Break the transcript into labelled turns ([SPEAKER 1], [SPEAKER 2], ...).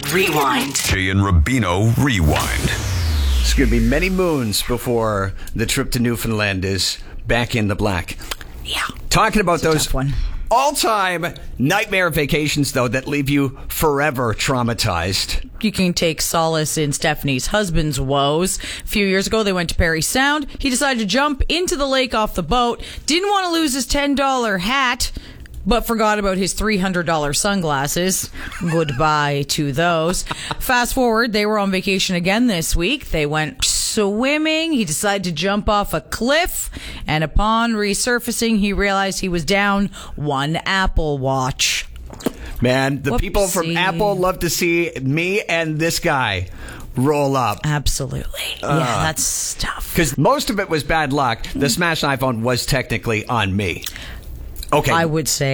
[SPEAKER 1] Rewind.
[SPEAKER 2] Jay and Rubino Rewind.
[SPEAKER 3] It's going to be many moons before the trip to Newfoundland is back in the black.
[SPEAKER 1] Yeah.
[SPEAKER 3] Talking about those
[SPEAKER 1] Tough one.
[SPEAKER 3] all-time nightmare vacations, though, that leave you forever traumatized.
[SPEAKER 4] You can take solace in Stephanie's husband's woes. A few years ago, they went to Parry Sound. He decided to jump into the lake off the boat. Didn't want to lose his $10 hat, but forgot about his $300 sunglasses. Goodbye to those. Fast forward, they were on vacation again this week. They went swimming. He decided to jump off a cliff, and upon resurfacing, he realized he was down one Apple Watch.
[SPEAKER 3] Man, the people from
[SPEAKER 4] Whoopsie.
[SPEAKER 3] Apple love to see me and this guy roll up.
[SPEAKER 4] Absolutely. Yeah, that's tough.
[SPEAKER 3] Because most of it was bad luck. The smashed iPhone was technically on me. Okay.
[SPEAKER 4] I would say